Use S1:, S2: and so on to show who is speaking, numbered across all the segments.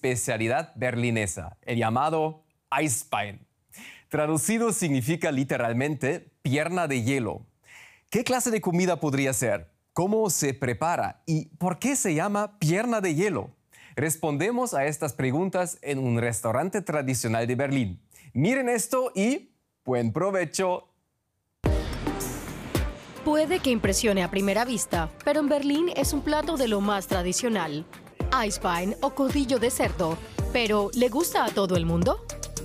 S1: especialidad berlinesa, el llamado Eisbein. Traducido significa literalmente pierna de hielo. ¿Qué clase de comida podría ser? ¿Cómo se prepara? ¿Y por qué se llama pierna de hielo? Respondemos a estas preguntas en un restaurante tradicional de Berlín. Miren esto y buen provecho.
S2: Puede que impresione a primera vista, pero en Berlín es un plato de lo más tradicional. Eisbein o codillo de cerdo. ¿Pero le gusta a todo el mundo?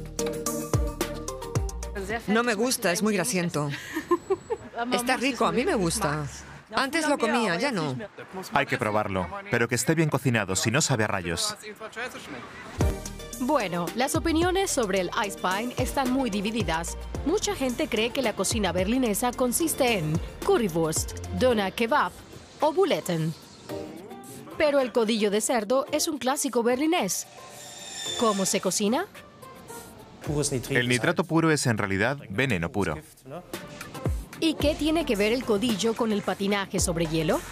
S3: No me gusta, es muy grasiento. Está rico, a mí me gusta. Antes lo comía, ya no.
S4: Hay que probarlo, pero que esté bien cocinado, si no sabe a rayos.
S2: Bueno, las opiniones sobre el Eisbein están muy divididas. Mucha gente cree que la cocina berlinesa consiste en currywurst, Döner Kebab o Buletten. Pero el codillo de cerdo es un clásico berlinés. ¿Cómo se cocina?
S4: El nitrato puro es en realidad veneno puro.
S2: ¿Y qué tiene que ver el codillo con el patinaje sobre hielo?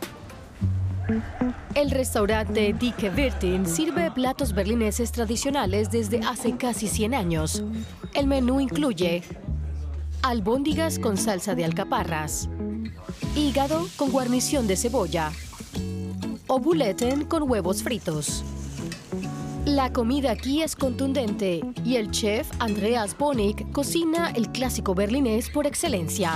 S2: El restaurante Die Wirtin sirve platos berlineses tradicionales desde hace casi 100 años. El menú incluye albóndigas con salsa de alcaparras, hígado con guarnición de cebolla o buletten con huevos fritos. La comida aquí es contundente y el chef Andreas Bonig cocina el clásico berlinés por excelencia.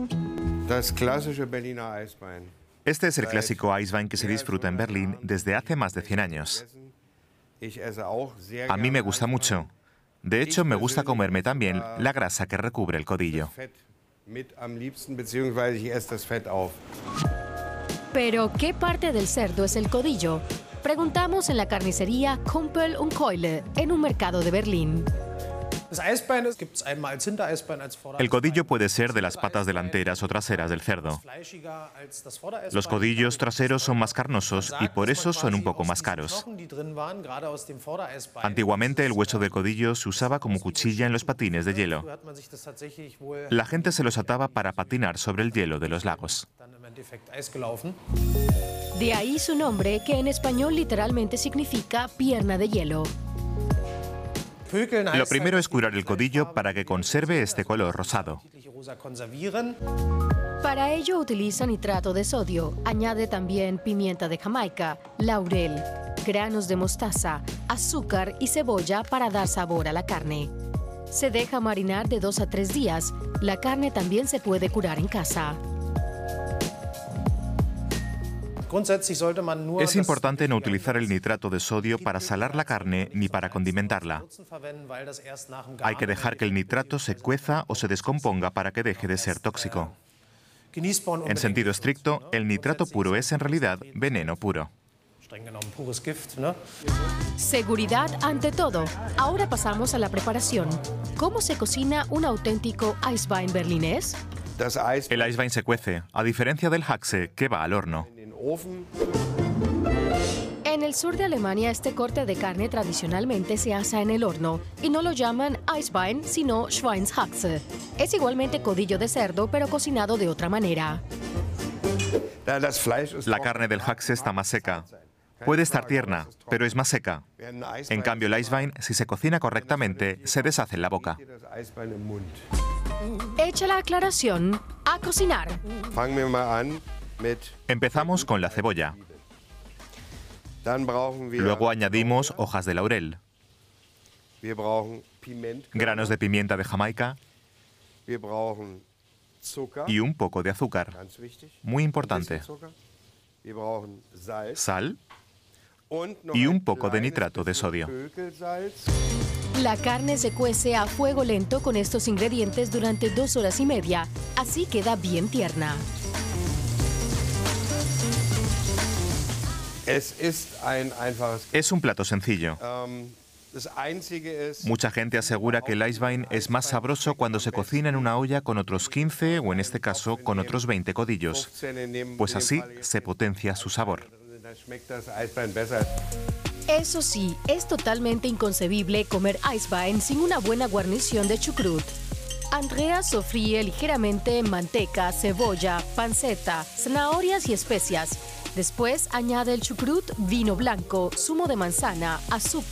S4: Este es el clásico Eisbein que se disfruta en Berlín desde hace más de 100 años. A mí me gusta mucho. De hecho, me gusta comerme también la grasa que recubre el codillo.
S2: ¿Pero qué parte del cerdo es el codillo? Preguntamos en la carnicería Kumpel und Keule, en un mercado de Berlín.
S4: El codillo puede ser de las patas delanteras o traseras del cerdo. Los codillos traseros son más carnosos y por eso son un poco más caros. Antiguamente el hueso del codillo se usaba como cuchilla en los patines de hielo. La gente se los ataba para patinar sobre el hielo de los lagos.
S2: De ahí su nombre, que en español literalmente significa pierna de hielo.
S4: Lo primero es curar el codillo para que conserve este color rosado.
S2: Para ello utiliza nitrato de sodio, añade también pimienta de Jamaica, laurel, granos de mostaza, azúcar y cebolla para dar sabor a la carne. Se deja marinar de 2 a 3 días. La carne también se puede curar en casa.
S4: Es importante no utilizar el nitrato de sodio para salar la carne ni para condimentarla. Hay que dejar que el nitrato se cueza o se descomponga para que deje de ser tóxico. En sentido estricto, el nitrato puro es en realidad veneno puro.
S2: Seguridad ante todo. Ahora pasamos a la preparación. ¿Cómo se cocina un auténtico Eisbein berlinés?
S4: El Eisbein se cuece, a diferencia del Haxe, que va al horno.
S2: En el sur de Alemania, este corte de carne tradicionalmente se asa en el horno y no lo llaman Eisbein, sino Schweinshaxe. Es igualmente codillo de cerdo, pero cocinado de otra manera.
S4: La carne del Haxe está más seca. Puede estar tierna, pero es más seca. En cambio, el Eisbein, si se cocina correctamente, se deshace en la boca.
S2: Hecha la aclaración, a cocinar.
S4: Empezamos con la cebolla. Luego añadimos hojas de laurel, granos de pimienta de Jamaica y un poco de azúcar. Muy importante. Sal y un poco de nitrato de sodio.
S2: La carne se cuece a fuego lento con estos ingredientes durante 2 horas y media. Así queda bien tierna.
S4: Es un plato sencillo. Mucha gente asegura que el Eisbein es más sabroso cuando se cocina en una olla con otros 15 o en este caso con otros 20 codillos, pues así se potencia su sabor.
S2: Eso sí, es totalmente inconcebible comer Eisbein sin una buena guarnición de chucrut. Andreas sofríe ligeramente manteca, cebolla, panceta, zanahorias y especias. Después añade el chucrut, vino blanco, zumo de manzana, azúcar